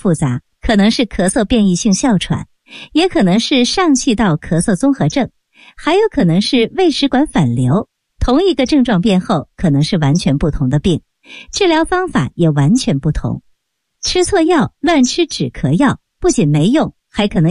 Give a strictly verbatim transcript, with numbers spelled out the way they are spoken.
复杂，可能是咳嗽变异性哮喘，也可能是上气道咳嗽综合症，还有可能是胃食管反流。同一个症状变后，可能是完全不同的病，治疗方法也完全不同。吃错药，乱吃止咳药，不仅没用，还可能